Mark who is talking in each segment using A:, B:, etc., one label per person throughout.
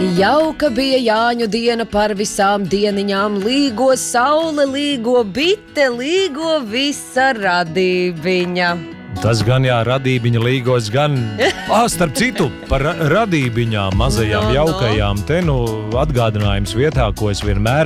A: Jauka bija Jāņu diena par visām dieniņām, līgo saule, līgo bite, līgo visa radībiņa.
B: Tas gan jā, radībiņa līgos gan. Starp citu, par radībiņām, mazajām, jaukajām, te atgādinājums vietā, ko es vienmēr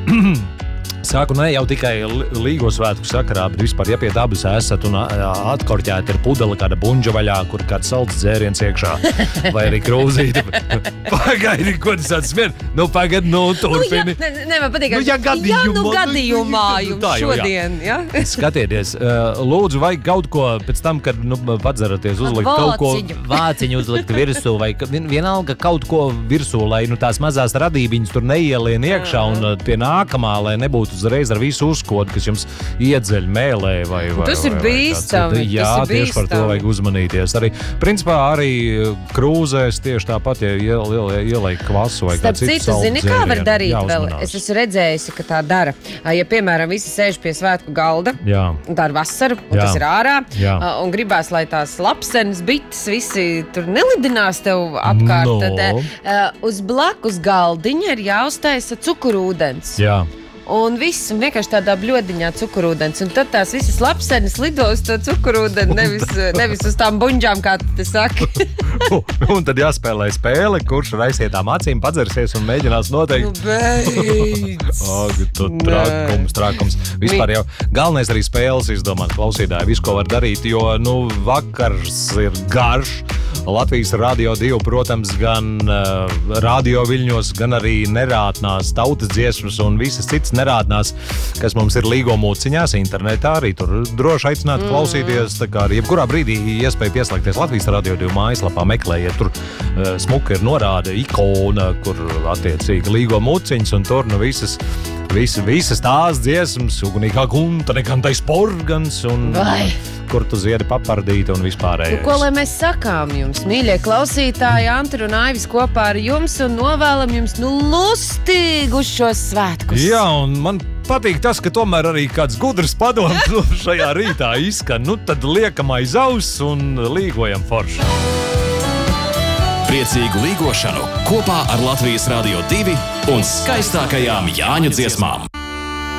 B: saku, ne jau tikai līgo svētku sakarā, bet vispār, ja pie dabas esat un atkorķēti ir pudele, kāda buņģa vaļā, kur kāds salds dzēriens iekšā, vai arī krūzīti. Pagaidi, ko tas atsmier? Pagaidi, turpini.
A: Man patīk, gadījumā jums šodien, ja?
B: Skatieties, lūdzu, vajag kaut ko pēc tam, kad padzeraties, uzlikt kaut ko vāciņu uzlikt virsū, vai vienalga kaut ko virsū, lai tās mazās radībiņas tur neielien iekšā un pie nākamā, lai nebūtu uzreiz ar visu uzkodu, kas jums iedzeļ mēlē vai
A: tas ir bīstami.
B: Jā, tieši par to vajag uzmanīties. Arī, principā, arī krūzēs tieši tāpat, ja ieliek kvasu vai kāds cits salds dzērienu.
A: Zini, kā var darīt vēl? Es esmu redzējusi, ka tā dara. Ja, piemēram, visi sēž pie svētku galda, un tā ir vasara, un tas ir ārā, un gribās, lai tās lapsenes, bites, visi tur nelidinās tev apkārt, tad uz blakus galdiņa ir jāuztaisa cukurūdens.
B: Jā.
A: Un viss, un vienkārši tādā bļodiņā cukurūdens. Un tad tās visas lapsenes lido uz to cukurūdeni, nevis uz tām buņģām, kā tu te saki.
B: Un tad jāspēlē spēle, kurš ar aizsietām acīm padzersies un mēģinās noteikt.
A: Beidz!
B: Trakums. Vispār jau galvenais arī spēles izdomāt klausītāji, visu, ko var darīt, jo, vakars ir garš. Latvijas Radio 2, protams, gan radio viļņos, gan arī nerātnās tautas dziesmas un visas citas nerātnās, kas mums ir līgo mūciņās internetā, arī tur droši aicināt klausīties, tā kā arī jebkurā brīdī iespēja pieslēgties Latvijas Radio 2 mājaslapā, meklējiet, tur smuka ir norāde, ikona, kur attiecīgi līgo mūciņas, un tur visas tās dziesmas, ugunīgā gunta, nekantais porgans, un kur tu ziedi papardīti un vispārējais.
A: Ko lai mēs sakām jums, mīļie klausītāji, Antru un Aivis kopā ar jums un novēlam jums lustīgus šos svētkus.
B: Jā, un man patīk tas, ka tomēr arī kāds gudrs padoms šajā rītā izskan. Tad liekam aiz auss un līgojam forši.
C: Priecīgu līgošanu kopā ar Latvijas Radio 2 un skaistākajām Jāņu dziesmām.